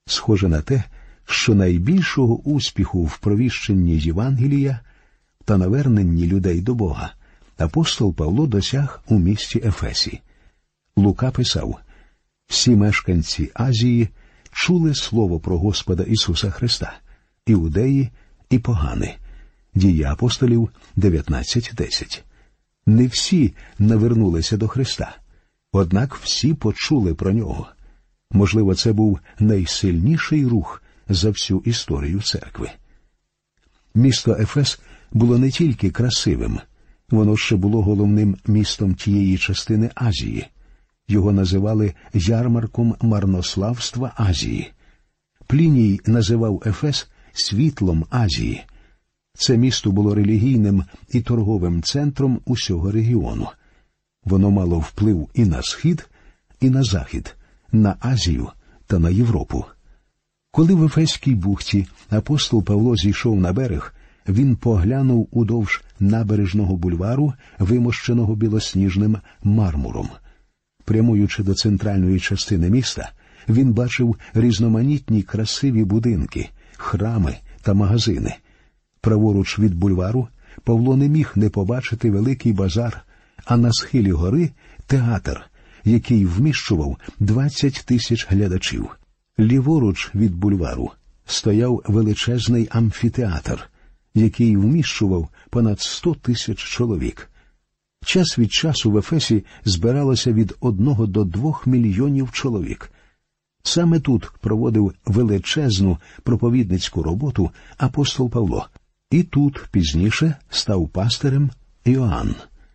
Схоже на те, що найбільшого успіху в провіщенні Євангелія та наверненні людей до Бога апостол Павло досяг у місті Ефесі. Лука писав: «Всі мешканці Азії чули слово про Господа Ісуса Христа, іудеї і погани». Дії апостолів 19:10. Не всі навернулися до Христа, однак всі почули про Нього. Можливо, це був найсильніший рух за всю історію церкви. Місто Ефес було не тільки красивим, воно ще було головним містом тієї частини Азії. Його називали ярмарком марнославства Азії. Пліній називав Ефес світлом Азії. Це місто було релігійним і торговим центром усього регіону. Воно мало вплив і на схід, і на захід, на Азію та на Європу. Коли в Ефеській бухті апостол Павло зійшов на берег, він поглянув удовж набережного бульвару, вимощеного білосніжним мармуром. Прямуючи до центральної частини міста, він бачив різноманітні красиві будинки, храми та магазини. Праворуч від бульвару Павло не міг не побачити великий базар, а на схилі гори – театр, який вміщував 20 тисяч глядачів. Ліворуч від бульвару стояв величезний амфітеатр, який вміщував понад 100 тисяч чоловік. Час від часу в Ефесі збиралося від 1 до 2 мільйонів чоловік. Саме тут проводив величезну проповідницьку роботу апостол Павло. І тут пізніше став пастирем Іоанн.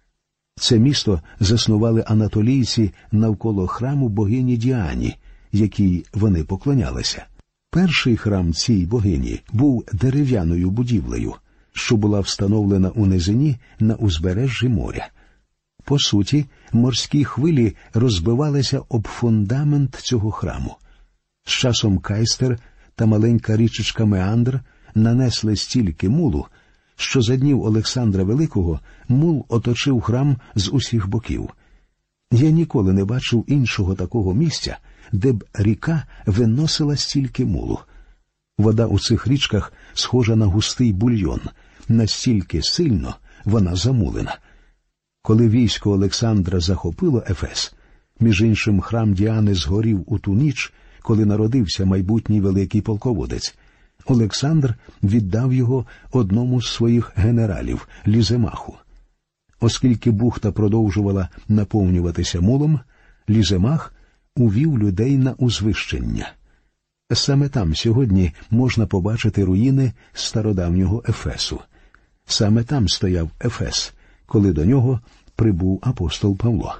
Це місто заснували анатолійці навколо храму богині Діані, якій вони поклонялися. Перший храм цій богині був дерев'яною будівлею, що була встановлена у низині на узбережжі моря. По суті, морські хвилі розбивалися об фундамент цього храму. З часом Кайстер та маленька річечка Меандр нанесли стільки мулу, що за днів Олександра Великого мул оточив храм з усіх боків. Я ніколи не бачив іншого такого місця, де б ріка виносила стільки мулу. Вода у цих річках схожа на густий бульйон, настільки сильно вона замулена. Коли військо Олександра захопило Ефес, між іншим храм Діани згорів у ту ніч, коли народився майбутній великий полководець, Олександр віддав його одному з своїх генералів – Ліземаху. Оскільки бухта продовжувала наповнюватися мулом, Ліземах увів людей на узвищення. Саме там сьогодні можна побачити руїни стародавнього Ефесу. Саме там стояв Ефес, коли до нього прибув апостол Павло.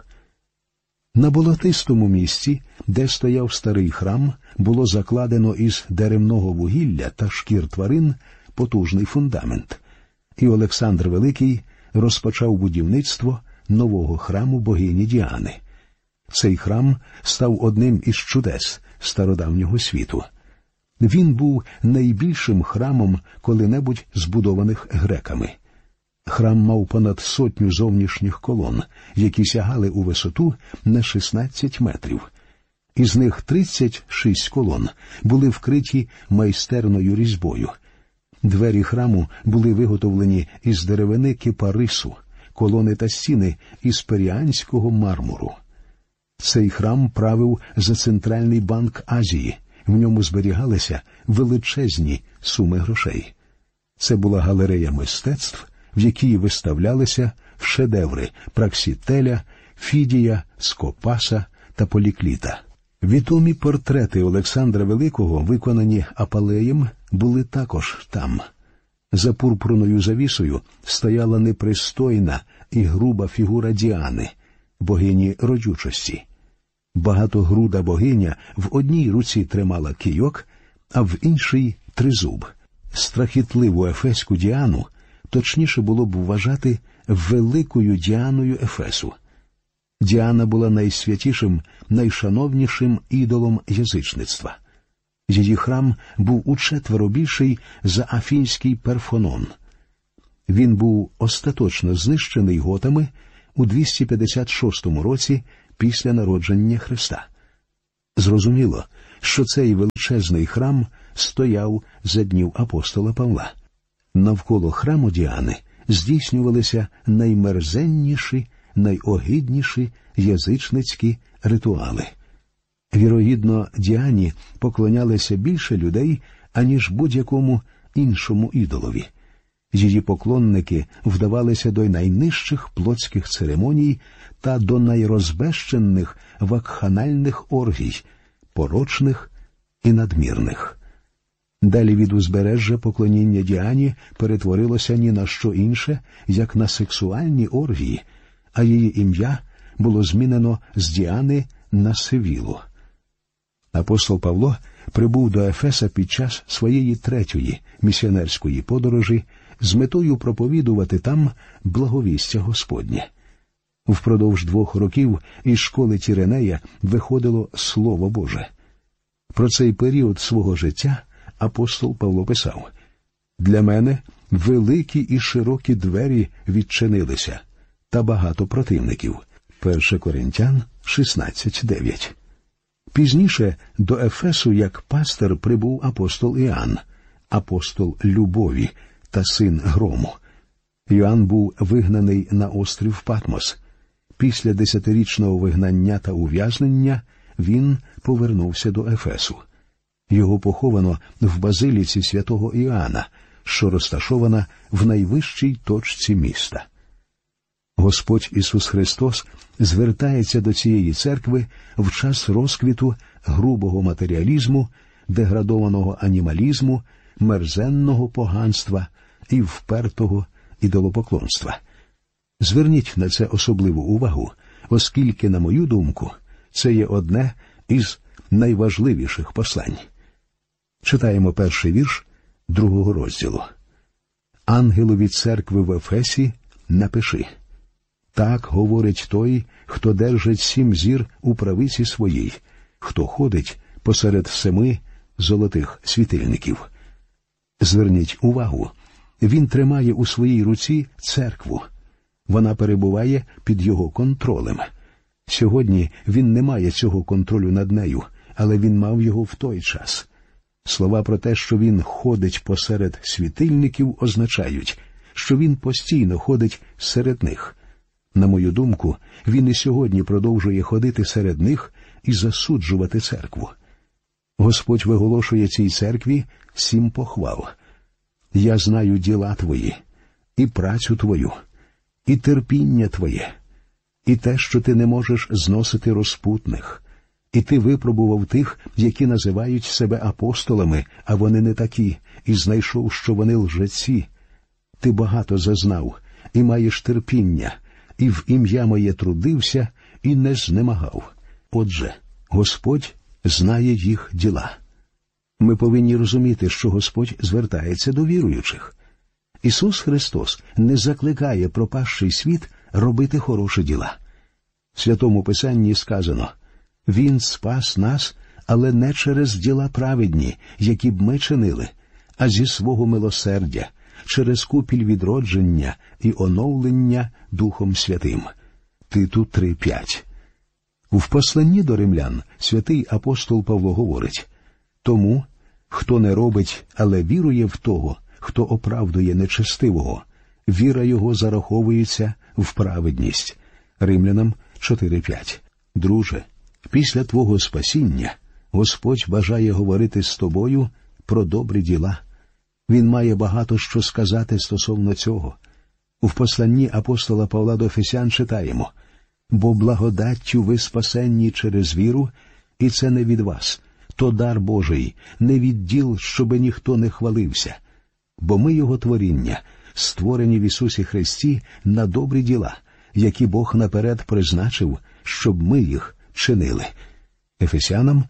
На болотистому місці, де стояв старий храм, було закладено із деревного вугілля та шкір тварин потужний фундамент. І Олександр Великий розпочав будівництво нового храму богині Діани. Цей храм став одним із чудес стародавнього світу. Він був найбільшим храмом коли-небудь збудованих греками. Храм мав понад 100 зовнішніх колон, які сягали у висоту на 16 метрів. Із них 36 колон були вкриті майстерною різьбою. Двері храму були виготовлені із деревини кипарису, колони та стіни із періанського мармуру. Цей храм правив за Центральний банк Азії, в ньому зберігалися величезні суми грошей. Це була галерея мистецтв, в якій виставлялися шедеври Праксітеля, Фідія, Скопаса та Полікліта. Відомі портрети Олександра Великого, виконані Апалеєм, були також там. За пурпурною завісою стояла непристойна і груба фігура Діани, богині родючості. Багатогруда богиня в одній руці тримала кийок, а в іншій – тризуб. Страхітливу ефеську Діану точніше було б вважати великою Діаною Ефесу. Діана була найсвятішим, найшановнішим ідолом язичництва. Її храм був учетверо більший за афінський Перфонон. Він був остаточно знищений готами у 256 році після народження Христа. Зрозуміло, що цей величезний храм стояв за днів апостола Павла. Навколо храму Діани здійснювалися наймерзенніші, найогидніші язичницькі ритуали. Вірогідно, Діані поклонялися більше людей, аніж будь-якому іншому ідолові. Її поклонники вдавалися до найнижчих плотських церемоній та до найрозбещених вакханальних оргій, порочних і надмірних. Далі від узбережжя поклоніння Діані перетворилося ні на що інше, як на сексуальні оргії, а її ім'я було змінено з Діани на Севілу. Апостол Павло прибув до Ефеса під час своєї 3-ї місіонерської подорожі з метою проповідувати там благовістя Господнє. Впродовж 2 років із школи Тіренея виходило Слово Боже. Про цей період свого життя апостол Павло писав: «Для мене великі і широкі двері відчинилися, та багато противників». 1 Коринтян 16:9. Пізніше до Ефесу як пастир прибув апостол Іоанн, апостол любові та син грому. Іоанн був вигнаний на острів Патмос. Після 10-річного вигнання та ув'язнення він повернувся до Ефесу. Його поховано в базиліці святого Іоанна, що розташована в найвищій точці міста. Господь Ісус Христос звертається до цієї церкви в час розквіту грубого матеріалізму, деградованого анімалізму, мерзенного поганства і впертого ідолопоклонства. Зверніть на це особливу увагу, оскільки, на мою думку, це є одне із найважливіших послань. Читаємо 1-й вірш 2-го розділу. «Ангелові церкви в Ефесі напиши: так говорить той, хто держить 7 зір у правиці своїй, хто ходить посеред 7 золотих світильників». Зверніть увагу, він тримає у своїй руці церкву. Вона перебуває під його контролем. Сьогодні він не має цього контролю над нею, але він мав його в той час. Слова про те, що він ходить посеред світильників, означають, що він постійно ходить серед них. На мою думку, він і сьогодні продовжує ходити серед них і засуджувати церкву. Господь виголошує цій церкві 7 похвал. «Я знаю діла твої, і працю твою, і терпіння твоє, і те, що ти не можеш зносити розпутних, і ти випробував тих, які називають себе апостолами, а вони не такі, і знайшов, що вони лжеці. Ти багато зазнав, і маєш терпіння, і в ім'я моє трудився, і не знемагав». Отже, Господь знає їх діла. Ми повинні розуміти, що Господь звертається до віруючих. Ісус Христос не закликає пропащий світ робити хороші діла. В Святому Писанні сказано: «Він спас нас, але не через діла праведні, які б ми чинили, а зі свого милосердя, через купіль відродження і оновлення Духом Святим». Титу 3:5. В посланні до римлян святий апостол Павло говорить: «Тому, хто не робить, але вірує в того, хто оправдує нечестивого, віра його зараховується в праведність». Римлянам 4:5. Друже, після твого спасіння Господь бажає говорити з тобою про добрі діла. Він має багато що сказати стосовно цього. В посланні апостола Павла до Ефесян читаємо: «Бо благодаттю ви спасенні через віру, і це не від вас, то дар Божий, не від діл, щоби ніхто не хвалився. Бо ми його творіння, створені в Ісусі Христі на добрі діла, які Бог наперед призначив, щоб ми їх чинили». Ефесянам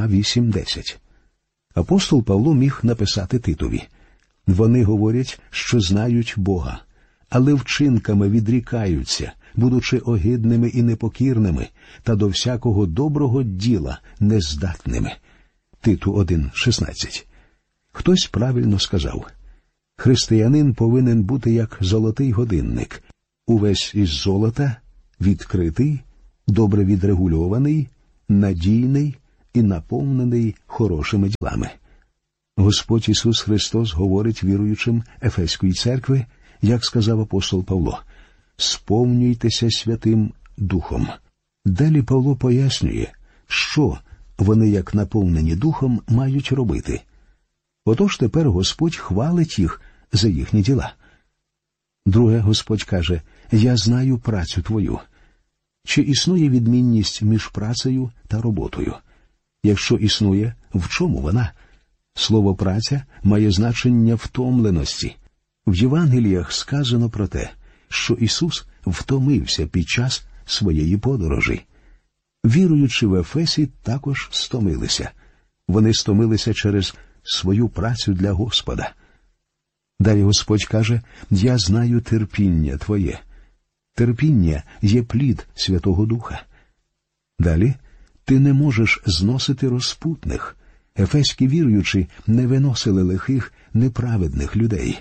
2:8-10. Апостол Павло міг написати Титові: «Вони говорять, що знають Бога, але вчинками відрікаються, будучи огидними і непокірними, та до всякого доброго діла нездатними». Титу 1:16. Хтось правильно сказав: християнин повинен бути як золотий годинник, увесь із золота, відкритий, добре відрегульований, надійний, і наповнений хорошими ділами. Господь Ісус Христос говорить віруючим Ефеської церкви, як сказав апостол Павло: «Сповнюйтеся Святим Духом». Далі Павло пояснює, що вони, як наповнені Духом, мають робити. Отож тепер Господь хвалить їх за їхні діла. Друге, Господь каже: «Я знаю працю твою». Чи існує відмінність між працею та роботою? Якщо існує, в чому вона? Слово «праця» має значення втомленості. В Євангеліях сказано про те, що Ісус втомився під час своєї подорожі. Віруючи в Ефесі, також стомилися. Вони стомилися через свою працю для Господа. Далі Господь каже: «Я знаю терпіння твоє». Терпіння є плід Святого Духа. Далі: «Ти не можеш зносити розпутних». Ефеські віруючі не виносили лихих, неправедних людей.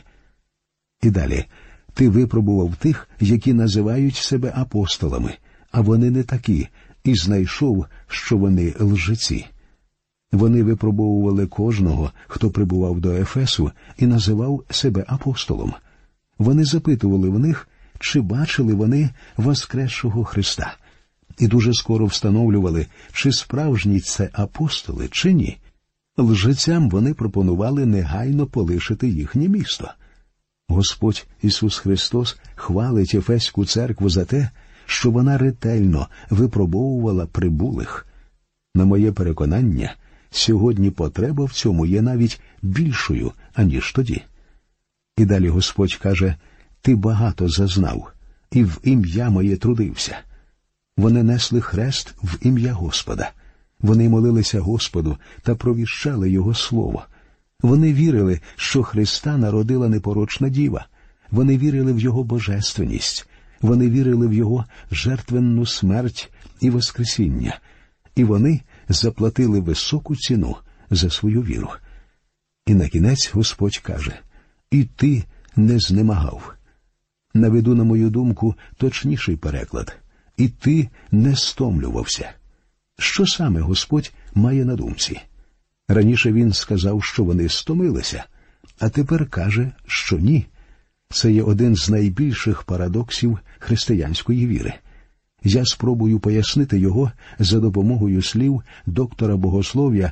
І далі: «Ти випробував тих, які називають себе апостолами, а вони не такі, і знайшов, що вони лжеці». Вони випробовували кожного, хто прибував до Ефесу і називав себе апостолом. Вони запитували в них, чи бачили вони воскресшого Христа. І дуже скоро встановлювали, чи справжні це апостоли, чи ні. Лжецям вони пропонували негайно полишити їхнє місто. Господь Ісус Христос хвалить Ефеську церкву за те, що вона ретельно випробовувала прибулих. На моє переконання, сьогодні потреба в цьому є навіть більшою, аніж тоді. І далі Господь каже: «Ти багато зазнав, і в ім'я моє трудився». Вони несли хрест в ім'я Господа. Вони молилися Господу та провіщали Його Слово. Вони вірили, що Христа народила непорочна діва. Вони вірили в Його божественність. Вони вірили в Його жертвенну смерть і воскресіння. І вони заплатили високу ціну за свою віру. І на кінець Господь каже: «І ти не знемагав». Наведу, на мою думку, точніший переклад: «І ти не стомлювався». Що саме Господь має на думці? Раніше Він сказав, що вони стомилися, а тепер каже, що ні. Це є один з найбільших парадоксів християнської віри. Я спробую пояснити його за допомогою слів доктора богослов'я